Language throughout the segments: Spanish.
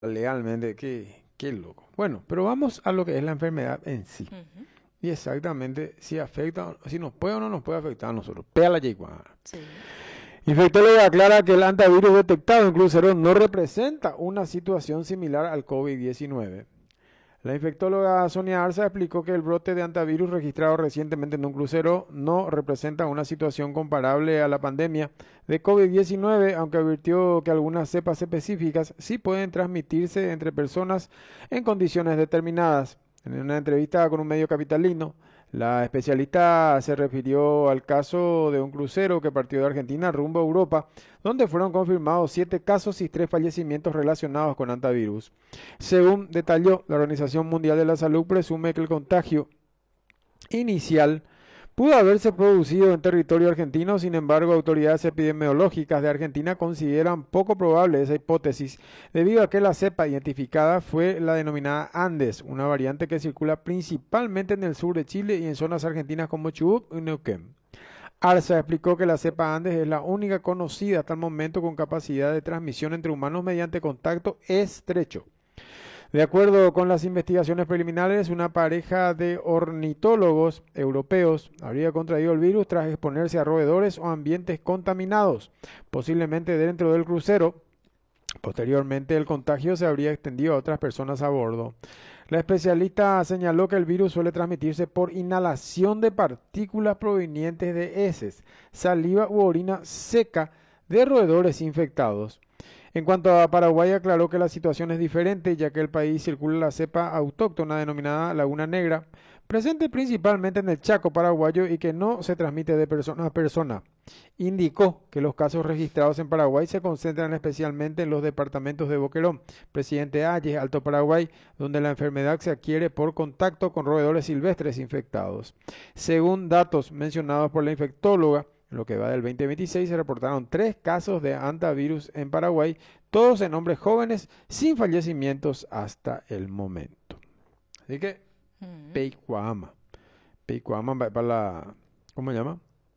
legalmente, qué loco. Bueno, pero vamos a lo que es la enfermedad en sí. Ujú. Y exactamente si afecta, si nos puede o no nos puede afectar a nosotros. Pea la yiguana. Sí. Infectólogo aclara que el antivirus detectado en crucero no representa una situación similar al COVID-19. La infectóloga Sonia Arza explicó que el brote de antivirus registrado recientemente en un crucero no representa una situación comparable a la pandemia de COVID-19, aunque advirtió que algunas cepas específicas sí pueden transmitirse entre personas en condiciones determinadas. En una entrevista con un medio capitalino, la especialista se refirió al caso de un crucero que partió de Argentina rumbo a Europa, donde fueron confirmados 7 casos y 3 fallecimientos relacionados con antivirus. Según detalló, la Organización Mundial de la Salud presume que el contagio inicial pudo haberse producido en territorio argentino. Sin embargo, autoridades epidemiológicas de Argentina consideran poco probable esa hipótesis, debido a que la cepa identificada fue la denominada Andes, una variante que circula principalmente en el sur de Chile y en zonas argentinas como Chubut y Neuquén. Arza explicó que la cepa Andes es la única conocida hasta el momento con capacidad de transmisión entre humanos mediante contacto estrecho. De acuerdo con las investigaciones preliminares, una pareja de ornitólogos europeos habría contraído el virus tras exponerse a roedores o ambientes contaminados, posiblemente dentro del crucero. Posteriormente, el contagio se habría extendido a otras personas a bordo. La especialista señaló que el virus suele transmitirse por inhalación de partículas provenientes de heces, saliva u orina seca de roedores infectados. En cuanto a Paraguay, aclaró que la situación es diferente, ya que el país circula la cepa autóctona denominada Laguna Negra, presente principalmente en el Chaco paraguayo y que no se transmite de persona a persona. Indicó que los casos registrados en Paraguay se concentran especialmente en los departamentos de Boquerón, Presidente Ayes, Alto Paraguay, donde la enfermedad se adquiere por contacto con roedores silvestres infectados. Según datos mencionados por la infectóloga, en lo que va del 2026 se reportaron 3 casos de antivirus en Paraguay, todos en hombres jóvenes sin fallecimientos hasta el momento. Así que, Ujú. Peicuama. Peicuama va para la... ¿Cómo se llama?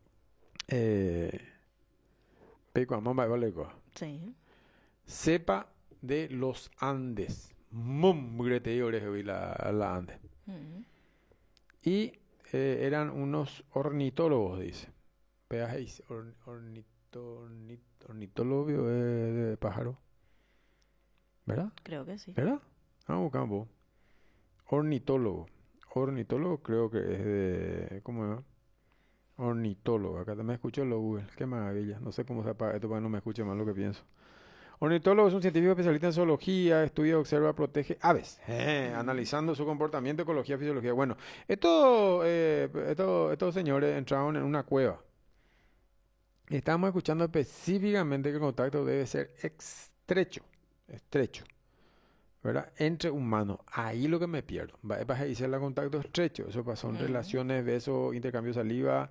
Eh, Peicuama va para la... Sí. Cepa de los Andes. Mumbre te digo, la Andes. Ujú. Y eran unos ornitólogos, dice. Peajes, ornitólogo de pájaro. ¿Verdad? Creo que sí. ¿Verdad? Vamos a buscar. Ornitólogo. Ornitólogo creo que es de... ¿Cómo se llama? Ornitólogo. Acá también escucho lo Google. Qué maravilla. No sé cómo se apaga esto para que no me escuche mal lo que pienso. Ornitólogo es un científico especialista en zoología, estudia, observa, protege aves, Ujú. analizando su comportamiento, ecología, fisiología. Bueno, estos señores entraron en una cueva. Y estamos escuchando específicamente que el contacto debe ser estrecho, estrecho. ¿Verdad? Entre humanos. Ahí lo que me pierdo. Vas a decir el contacto estrecho. Eso pasó en Ujú. relaciones, besos, intercambio de saliva.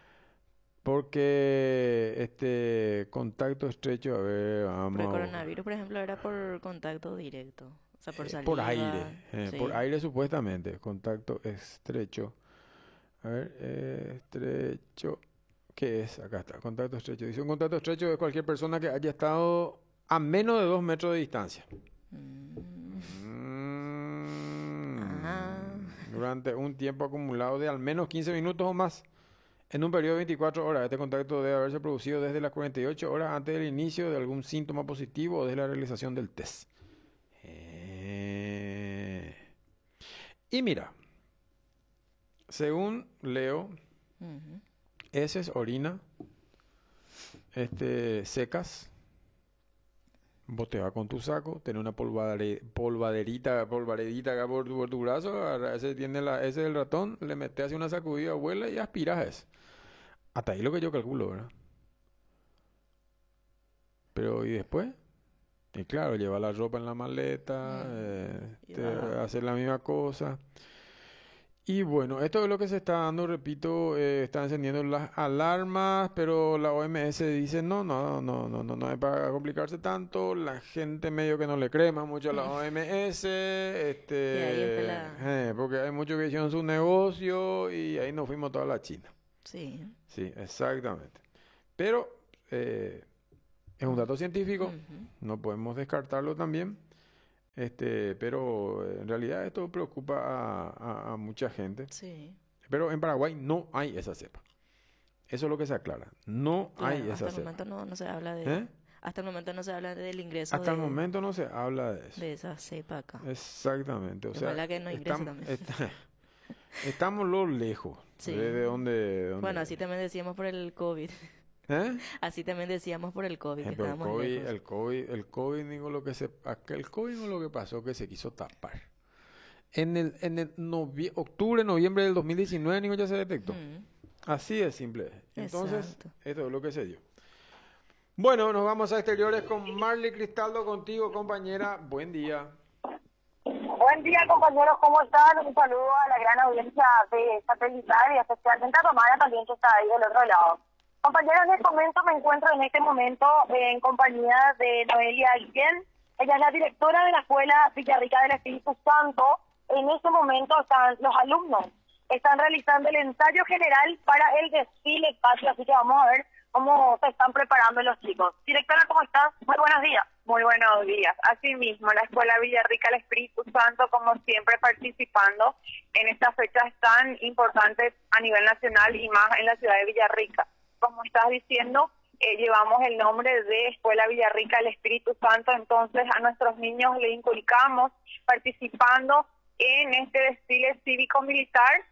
Porque este contacto estrecho, a ver, Porque vamos. coronavirus, por ejemplo, era por contacto directo. O sea, por Por aire. saliva. Por Sí. aire supuestamente. Contacto estrecho. A ver, estrecho. ¿Qué es? Acá está. Contacto estrecho. Dice un contacto estrecho de cualquier persona que haya estado a menos de 2 metros de distancia. Mm. Ah. Durante un tiempo acumulado de al menos 15 minutos o más. En un periodo de 24 horas, este contacto debe haberse producido desde las 48 horas antes del inicio de algún síntoma positivo o desde la realización del test. Eh, Y mira, según leo, Ujú. heces, orina, secas, vos te vas con tu saco, tenés una polvaderita acá por tu brazo, ese tiene ese es el ratón, le metes así una sacudida, vuela y aspiras eso. Hasta ahí lo que yo calculo, ¿verdad? Pero ¿y después? Y claro, lleva la ropa en la maleta, Mm. Y te va. hace la misma cosa. Y bueno, esto es lo que se está dando, repito, está encendiendo las alarmas, pero la OMS dice no es para complicarse tanto, la gente medio que no le cree más mucho a la OMS, Y ahí está la... porque hay muchos que hicieron su negocio y ahí nos fuimos toda la China. Sí. Sí, exactamente. Pero es un Mm. dato científico, Ujú. no podemos descartarlo también. Pero en realidad esto preocupa a mucha gente. Sí, Pero en Paraguay no hay esa cepa. Eso es lo que se aclara. No hay claro, esa hasta el cepa. momento no se habla ¿Eh? hasta el momento no se habla del ingreso Hasta el momento no se habla de eso. de esa cepa acá. Exactamente. O Y sea, ojalá que no ingrese también. estamos lo lejos Sí. de Bueno, donde. así también decíamos por el COVID. ¿Eh? Así también decíamos por el COVID, que Pero el estábamos COVID, lejos. el COVID, el COVID, digo lo que se, el COVID no lo que pasó que se quiso tapar. En el octubre, noviembre del 2019, digo, ya se detectó. Mm, Así de simple. Entonces, exacto. esto es lo que se dio. Bueno, nos vamos a exteriores con Marley Cristaldo, contigo, compañera. Buen día. Buen día, compañeros, ¿cómo están? Un saludo a la gran audiencia de Satelital y especialmente a Tomara también, que está ahí del otro lado. Compañeros, les comento, me encuentro en este momento en compañía de Noelia Guillén. Ella es la directora de la Escuela Villarrica del Espíritu Santo. En este momento están los alumnos, están realizando el ensayo general para el desfile patrio, así que vamos a ver cómo se están preparando los chicos. Directora, ¿cómo estás? Muy buenos días. Muy buenos días. Asimismo, la Escuela Villarrica del Espíritu Santo, como siempre, participando en estas fechas tan importantes a nivel nacional y más en la ciudad de Villarrica. Como estás diciendo, llevamos el nombre de Escuela Villarrica del Espíritu Santo, entonces a nuestros niños le inculcamos participando en este desfile cívico-militar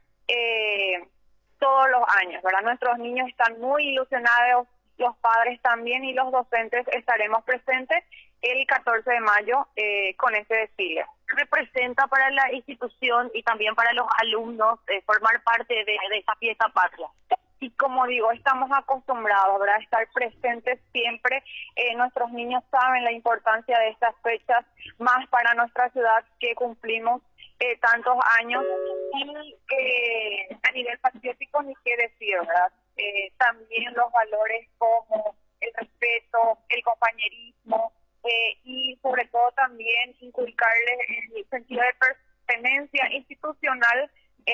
todos los años, ¿verdad? Nuestros niños están muy ilusionados, los padres también, y los docentes estaremos presentes el 14 de mayo con este desfile. Representa para la institución y también para los alumnos formar parte de esa fiesta patria. Y como digo, estamos acostumbrados, ¿verdad?, a estar presentes siempre. Nuestros niños saben la importancia de estas fechas, más para nuestra ciudad que cumplimos tantos años. Y a nivel patriótico, ni qué decir, ¿verdad? También los valores como el respeto, el compañerismo, y sobre todo también inculcarles el sentido de pertenencia institucional,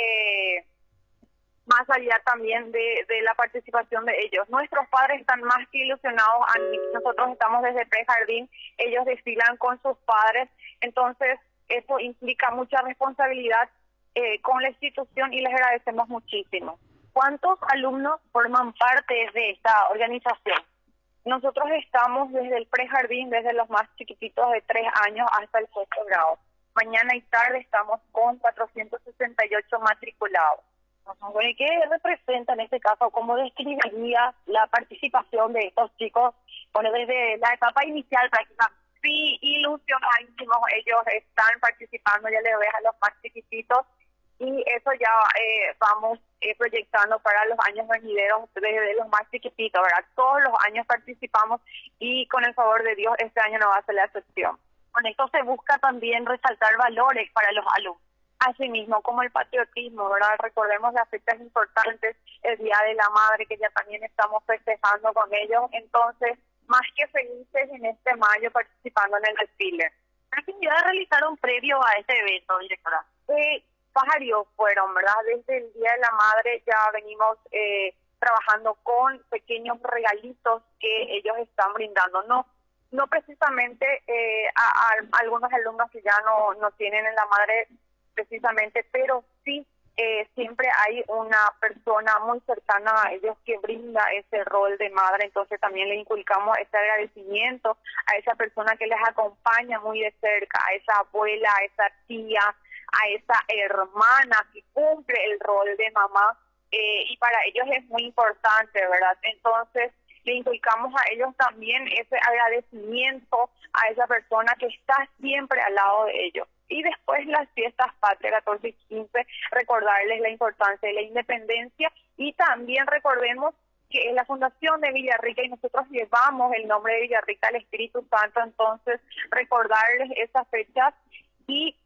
más allá también de la participación de ellos. Nuestros padres están más que ilusionados, nosotros estamos desde prejardín, ellos desfilan con sus padres, entonces eso implica mucha responsabilidad con la institución y les agradecemos muchísimo. ¿Cuántos alumnos forman parte de esta organización? Nosotros estamos desde el prejardín, desde los más chiquititos de 3 años hasta el 6º grado. Mañana y tarde estamos con 468 matriculados. Bueno, ¿y qué representa en este caso? ¿Cómo describiría la participación de estos chicos? Bueno, desde la etapa inicial prácticamente. Sí, ilusionadísimos, ellos están participando, ya les ves a los más chiquititos, y eso ya vamos proyectando para los años venideros desde los más chiquititos, ¿verdad? Todos los años participamos y con el favor de Dios este año no va a ser la excepción. Con esto se busca también resaltar valores para los alumnos. Asimismo, como el patriotismo, ¿verdad? Recordemos las fechas importantes, el Día de la Madre, que ya también estamos festejando con ellos. Entonces, más que felices en este mayo participando en el desfile. ¿Qué actividades realizaron previo a este evento, directora? Varios fueron, ¿verdad? Desde el Día de la Madre ya venimos trabajando con pequeños regalitos que ellos están brindando. No precisamente a algunos alumnos que ya no tienen en la madre precisamente, pero sí siempre hay una persona muy cercana a ellos que brinda ese rol de madre, entonces también le inculcamos ese agradecimiento a esa persona que les acompaña muy de cerca, a esa abuela, a esa tía, a esa hermana que cumple el rol de mamá, y para ellos es muy importante, ¿verdad? Entonces le inculcamos a ellos también ese agradecimiento a esa persona que está siempre al lado de ellos. Y después las fiestas patrias 14 y 15, recordarles la importancia de la independencia, y también recordemos que es la Fundación de Villarrica y nosotros llevamos el nombre de Villarrica al Espíritu Santo, entonces recordarles esas fechas y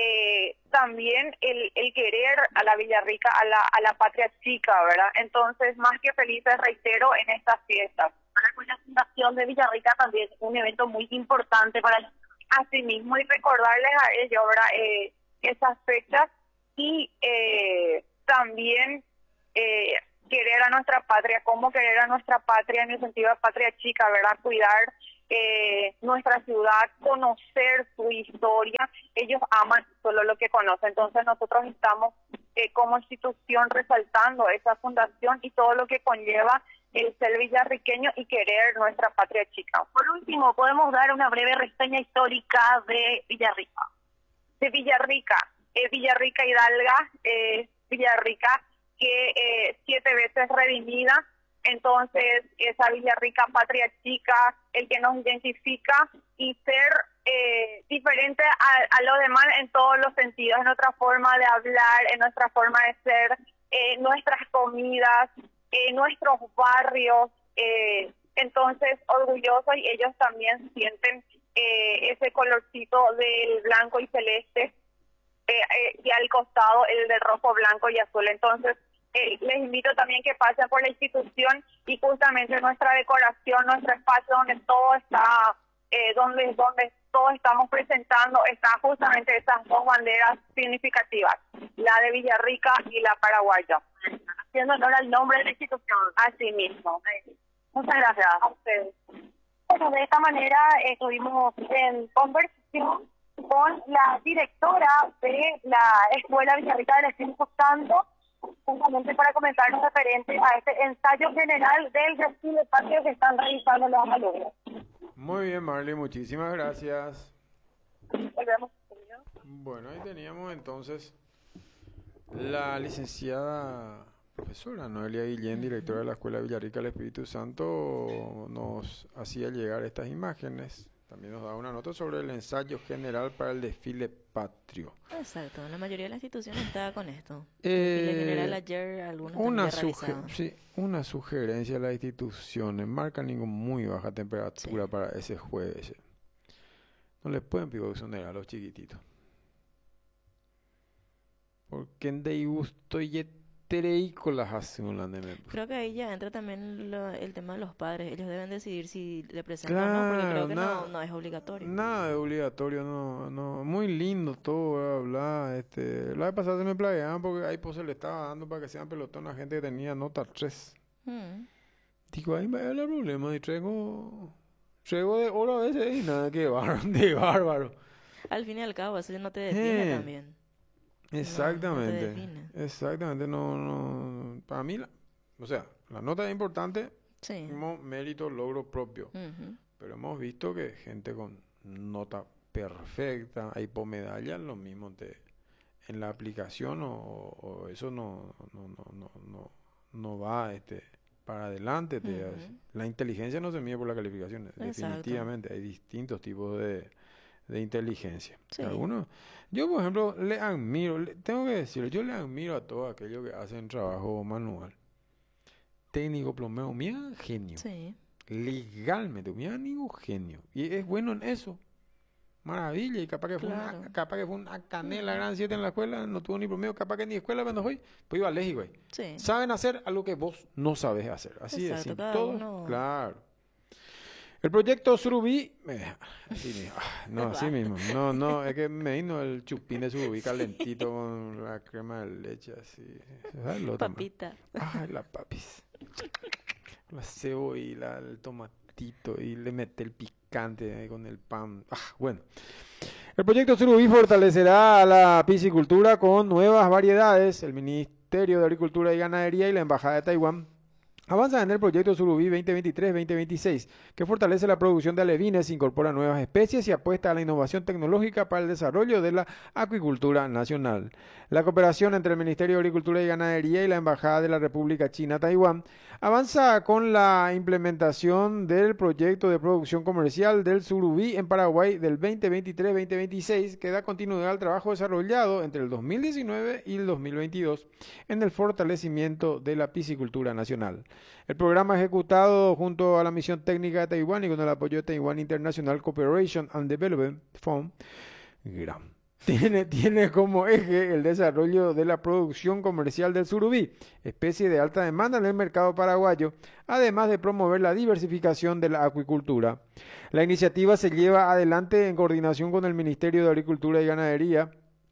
también el querer a la Villarrica, a la patria chica, ¿verdad? Entonces, más que felices, reitero, en estas fiestas. La Fundación de Villarrica también es un evento muy importante para asimismo y recordarles a ellos, ¿verdad? Esas fechas y también querer a nuestra patria, cómo querer a nuestra patria en el sentido de patria chica, ¿verdad? Cuidar nuestra ciudad, conocer su historia. Ellos aman solo lo que conocen. Entonces nosotros estamos como institución resaltando esa fundación y todo lo que conlleva el ser villarriqueño y querer nuestra patria chica. Por último, podemos dar una breve reseña histórica de Villarrica. De Villarrica, Villarrica Hidalga, Villarrica que 7 veces redimida. Entonces, esa Villarrica patria chica, el que nos identifica y ser diferente a lo demás en todos los sentidos, en nuestra forma de hablar, en nuestra forma de ser, nuestras comidas, nuestros barrios. Entonces, orgullosos, y ellos también sienten ese colorcito del blanco y celeste, y al costado el del rojo, blanco y azul. Entonces, les invito también que pasen por la institución y justamente nuestra decoración, nuestro espacio donde todo está, donde todos estamos presentando, están justamente esas dos banderas significativas, la de Villarrica y la paraguaya, Haciendo honor al nombre de la institución. así mismo. Muchas gracias. A ustedes. Bueno, de esta manera estuvimos en conversación con la directora de la Escuela Villarrica del Espíritu Santo, justamente para comentar referente a este ensayo general del desfile patrio que están realizando los alumnos. Muy bien, Marley, muchísimas gracias. Volvemos. Bueno, ahí teníamos entonces la licenciada profesora Noelia Guillén, directora de la Escuela Villarrica del Espíritu Santo, nos hacía llegar estas imágenes. También nos da una nota sobre el ensayo general para el desfile patrio. Exacto, la mayoría de las instituciones está con esto. En general ayer algunos también realizaban. Sí, una sugerencia a las instituciones. Marcan ningún muy baja temperatura para ese jueves. No les pueden picoxonerar a los chiquititos. Porque en de gusto y etereicolas hace un landemento. Creo que ahí ya entra también el tema de los padres. Ellos deben decidir si le presentan o no, porque creo que no es obligatorio. Nada de obligatorio, no. Muy lindo todo, bla. La vez pasada se me plagueaban porque ahí pues se le estaba dando para que sean pelotón a gente que tenía nota 3. Digo, ahí me da el problema y traigo de oro a veces y nada, que bárbaro. Al fin y al cabo, eso no te define también. Exactamente. No Exactamente, no. Para mí, la nota es importante, sí. como mérito, logro propio. Uh-huh. Pero hemos visto que gente con nota perfecta, hay por medallas, lo mismo en la aplicación o eso no va para adelante. Uh-huh. La inteligencia no se mide por la calificación, definitivamente. Hay distintos tipos de inteligencia. Sí. Algunos, yo por ejemplo le admiro, tengo que decirlo, yo le admiro a todos aquellos que hacen trabajo manual, técnico, plomero, mira, genio. Sí. Legalmente, mira, ningún genio. Y es bueno en eso. Maravilla. Y capaz que fue una canela gran 7 en la escuela, no tuvo ni promedio, capaz que ni escuela cuando fue, pues iba a Legi, güey. Sí. Saben hacer algo que vos no sabes hacer. Así es. Todo, claro. El proyecto Surubí, así mismo, no, es que me vino el chupín de Surubí calentito con la crema de leche, así. Papita. Ay, la papis. La cebolla, el tomatito y le mete el picante con el pan. Bueno. El proyecto Surubí fortalecerá a la piscicultura con nuevas variedades. El Ministerio de Agricultura y Ganadería y la Embajada de Taiwán avanza en el proyecto Surubí 2023-2026, que fortalece la producción de alevines, incorpora nuevas especies y apuesta a la innovación tecnológica para el desarrollo de la acuicultura nacional. La cooperación entre el Ministerio de Agricultura y Ganadería y la Embajada de la República China-Taiwán avanza con la implementación del proyecto de producción comercial del Surubí en Paraguay del 2023-2026, que da continuidad al trabajo desarrollado entre el 2019 y el 2022 en el fortalecimiento de la piscicultura nacional. El programa ejecutado junto a la Misión Técnica de Taiwán y con el apoyo de Taiwan International Cooperation and Development Fund, tiene como eje el desarrollo de la producción comercial del surubí, especie de alta demanda en el mercado paraguayo, además de promover la diversificación de la acuicultura. La iniciativa se lleva adelante en coordinación con el Ministerio de Agricultura y Ganadería,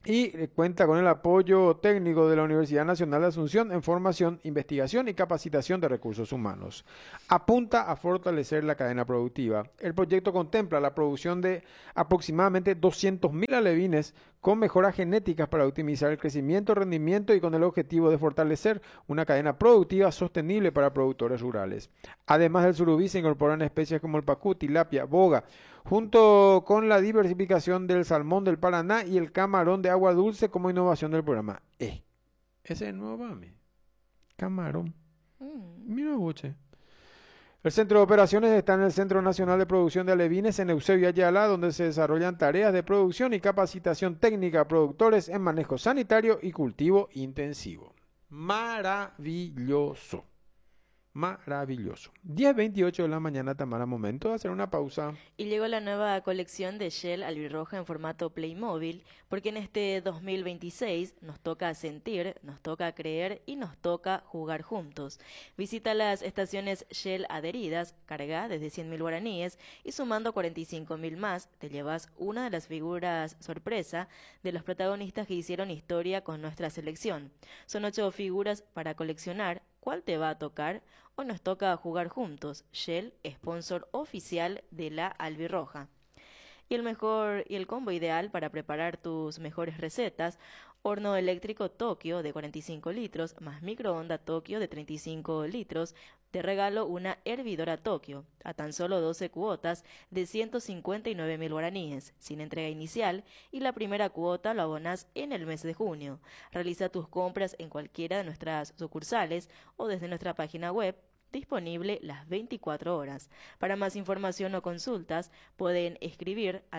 y cuenta con el apoyo técnico de la Universidad Nacional de Asunción en formación, investigación y capacitación de recursos humanos. Apunta a fortalecer la cadena productiva. El proyecto contempla la producción de aproximadamente 200.000 alevines con mejoras genéticas para optimizar el crecimiento, rendimiento y con el objetivo de fortalecer una cadena productiva sostenible para productores rurales. Además del surubí se incorporan especies como el pacú, tilapia, boga, junto con la diversificación del salmón del Paraná y el camarón de agua dulce como innovación del programa. Ese es el nuevo para mí. Camarón. Mira, boche. El centro de operaciones está en el Centro Nacional de Producción de Alevines en Eusebio Ayala, donde se desarrollan tareas de producción y capacitación técnica a productores en manejo sanitario y cultivo intensivo. Maravilloso. Maravilloso. 10:28 de la mañana, Tamara, momento de hacer una pausa. Y llegó la nueva colección de Shell albirroja en formato Playmobil, porque en este 2026 nos toca sentir, nos toca creer y nos toca jugar juntos. Visita las estaciones Shell adheridas, carga desde 100.000 guaraníes y sumando 45.000 más, te llevas una de las figuras sorpresa de los protagonistas que hicieron historia con nuestra selección. Son 8 figuras para coleccionar. ¿Cuál te va a tocar? O nos toca jugar juntos. Shell, sponsor oficial de la albirroja. Y el combo ideal para preparar tus mejores recetas: horno eléctrico Tokio de 45 litros más microonda Tokio de 35 litros. De regalo una hervidora Tokio a tan solo 12 cuotas de 159.000 guaraníes, sin entrega inicial, y la primera cuota lo abonás en el mes de junio. Realiza tus compras en cualquiera de nuestras sucursales o desde nuestra página web, disponible las 24 horas. Para más información o consultas, pueden escribir al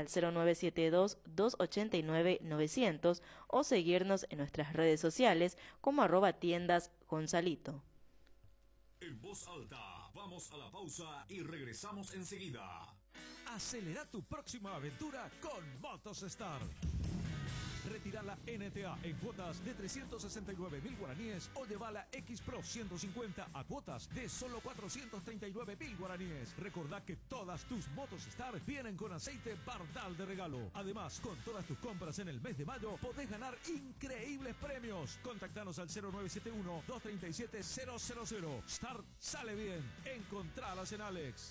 0972-289-900 o seguirnos en nuestras redes sociales como @tiendas Gonzalito. En voz alta, vamos a la pausa y regresamos enseguida. Acelera tu próxima aventura con Motostar. Retira la NTA en cuotas de 369.000 guaraníes o lleva la X Pro 150 a cuotas de solo 439.000 guaraníes. Recordá que todas tus Motostar vienen con aceite Bardal de regalo. Además, con todas tus compras en el mes de mayo podés ganar increíbles premios. Contactanos al 0971-237-000. Start sale bien. Encontralas en Alex.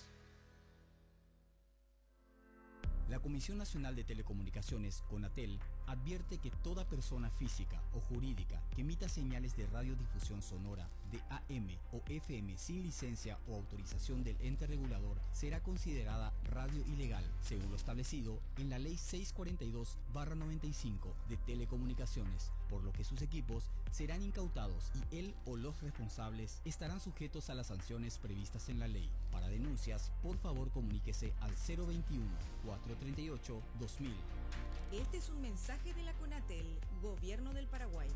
La Comisión Nacional de Telecomunicaciones, CONATEL, advierte que toda persona física o jurídica que emita señales de radiodifusión sonora de AM o FM sin licencia o autorización del ente regulador será considerada radio ilegal, según lo establecido en la Ley 642/95 de Telecomunicaciones, por lo que sus equipos serán incautados y él o los responsables estarán sujetos a las sanciones previstas en la ley. Para denuncias, por favor comuníquese al 021-438-2000. Este es un mensaje de la CONATEL, Gobierno del Paraguay.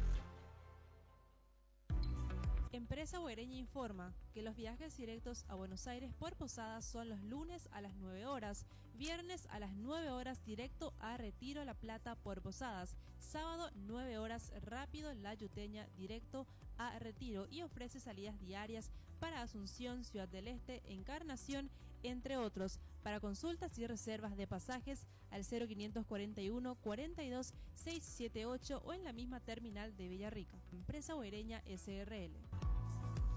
Empresa Huereña informa que los viajes directos a Buenos Aires por Posadas son los lunes a las 9 horas, viernes a las 9 horas directo a Retiro La Plata por Posadas, sábado 9 horas rápido La Yuteña directo a Retiro, y ofrece salidas diarias para Asunción, Ciudad del Este, Encarnación, entre otros. Para consultas y reservas de pasajes al 0541 42 678 o en la misma terminal de Villarrica. Empresa Huereña SRL.